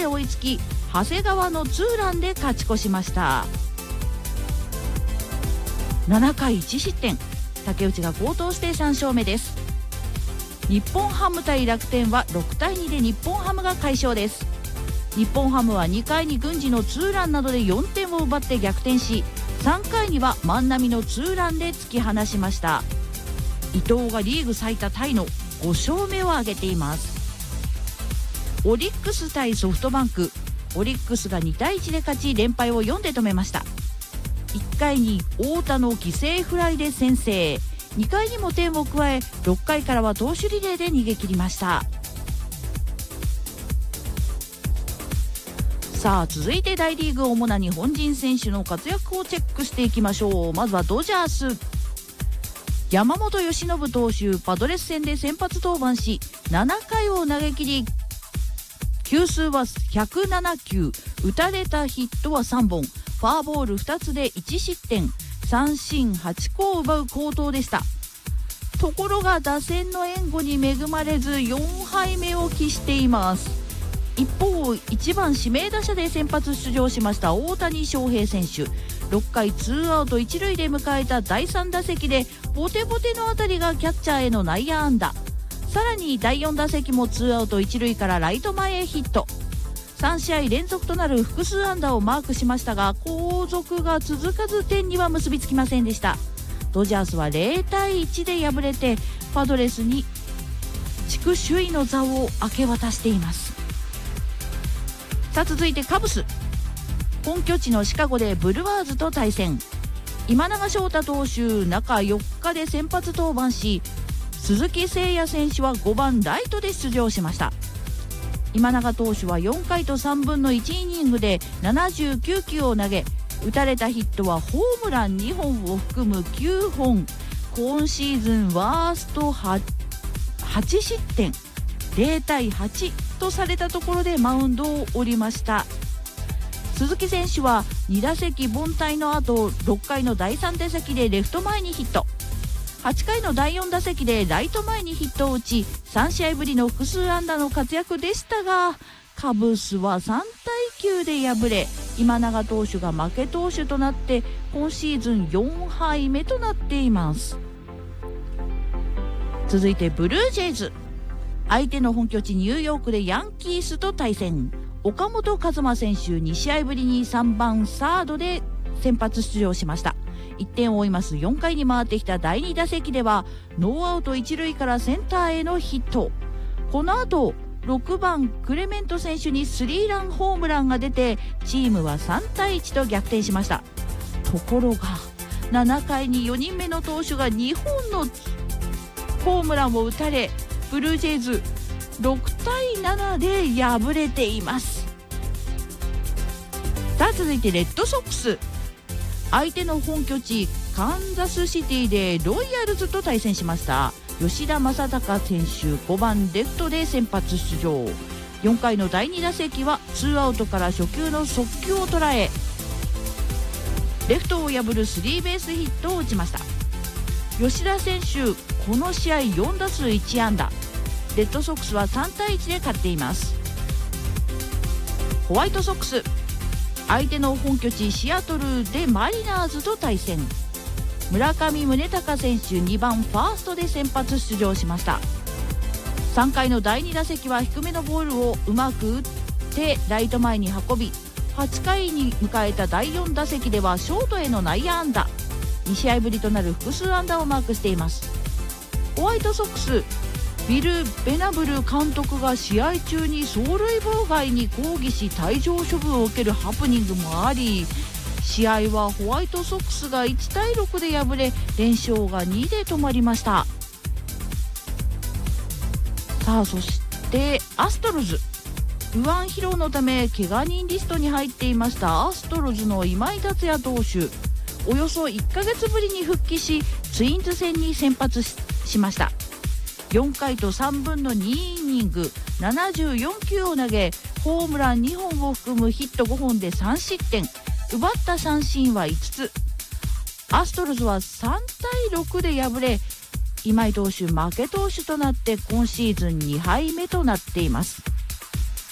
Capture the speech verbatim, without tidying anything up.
で追いつき、長谷川のツーランで勝ち越しました。ななかいいち失点、竹内が好投してさん勝目です。日本ハム対楽天はろくたいにで日本ハムが快勝です。日本ハムはにかいに郡司のツーランなどでよんてんを奪って逆転し、さんかいには万波のツーランで突き放しました。伊藤がリーグ最多タイのご勝目を挙げています。オリックス対ソフトバンク、オリックスがにたいいちで勝ち、連敗をよんで止めました。いっかいに太田の犠牲フライで先制、にかいにも点を加え、ろっかいからは投手リレーで逃げ切りました。さあ続いて大リーグ主な日本人選手の活躍をチェックしていきましょう。まずはドジャース、山本由伸投手、パドレス戦で先発登板しななかいを投げ切り、球数はひゃくななきゅう、打たれたヒットはさんぼん、フォアボールふたつでいち失点、三振はちこを奪う好投でした。ところが打線の援護に恵まれずよんはいめを喫しています。一方、いちばん指名打者で先発出場しました大谷翔平選手、ろっかいツーアウトいちるいで迎えただいさん打席でボテボテの当たりがキャッチャーへの内野安打、さらにだいよん打席もツーアウトいちるいからライト前へヒット、さん試合連続となる複数安打をマークしましたが、後続が続かず点には結びつきませんでした。ドジャースはぜろたいいちで敗れてパドレスに地区首位の座を明け渡しています。さあ続いてカブス、本拠地のシカゴでブルワーズと対戦、今永昇太投手中よっかで先発登板し、鈴木誠也選手はごばんライトで出場しました。今永投手はよんかいとさんぶんのいちイニングでななじゅうきゅうきゅうを投げ、打たれたヒットはホームランにほんを含むきゅうほん、今シーズンワースト はち失点、ぜろたいはちとされたところでマウンドを降りました。鈴木選手はに打席凡退の後、ろっかいのだいさん打席でレフト前にヒット、はちかいのだいよん打席でライト前にヒットを打ち、さん試合ぶりの複数安打の活躍でしたが、カブスはさんたいきゅうで敗れ、今永投手が負け投手となって今シーズンよんはいめとなっています。続いてブルージェイズ、相手の本拠地ニューヨークでヤンキースと対戦、岡本和真選手に試合ぶりにさんばんサードで先発出場しました。いってんを追いますよんかいに回ってきただいに打席ではノーアウトいちるいからセンターへのヒット、この後ろくばんクレメント選手にスリーランホームランが出て、チームはさんたいいちと逆転しました。ところがななかいによにんめの投手がにほんのホームランを打たれ、ブルージェイズろくたいななで敗れています。さあ続いてレッドソックス、相手の本拠地カンザスシティでロイヤルズと対戦しました。吉田正尚選手ごばんレフトで先発出場、よんかいのだいに打席はツーアウトから初球の速球を捉え、レフトを破るスリーベースヒットを打ちました。吉田選手この試合よん打数いち安打、レッドソックスはさんたいいちで勝っています。ホワイトソックス、相手の本拠地シアトルでマリナーズと対戦、村上宗隆選手にばんファーストで先発出場しました。さんかいのだいに打席は低めのボールをうまく打ってライト前に運び、はちかいに迎えただいよん打席ではショートへの内野安打、に試合ぶりとなる複数安打をマークしています。ホワイトソックス、ビル・ベナブル監督が試合中に走塁妨害に抗議し退場処分を受けるハプニングもあり、試合はホワイトソックスがいちたいろくで敗れ、連勝がにで止まりました。さあそしてアストロズ、右腕疲労のため怪我人リストに入っていましたアストロズの今井達也投手、およそいっかげつぶりに復帰しツインズ戦に先発 し, しました。よんかいとさんぶんのにイニングななじゅうよんきゅうを投げ、ホームランにほんを含むヒットごほんでさん失点、奪った三振はいつつ。アストロズはさんたいろくで敗れ、今井投手負け投手となって今シーズンにはいめとなっています。